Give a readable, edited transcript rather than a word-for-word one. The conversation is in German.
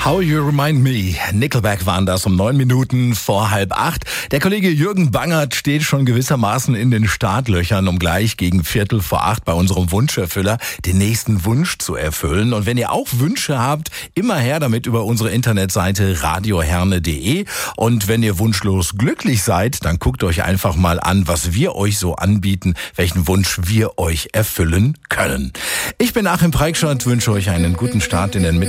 How You Remind Me. Nickelback waren das um 9 Minuten vor 7:30. Der Kollege Jürgen Bangert steht schon gewissermaßen in den Startlöchern, um gleich gegen 7:45 bei unserem Wunscherfüller den nächsten Wunsch zu erfüllen. Und wenn ihr auch Wünsche habt, immer her damit über unsere Internetseite radioherne.de. Und wenn ihr wunschlos glücklich seid, dann guckt euch einfach mal an, was wir euch so anbieten, welchen Wunsch wir euch erfüllen können. Ich bin Achim Preikschat, wünsche euch einen guten Start in den Mittag.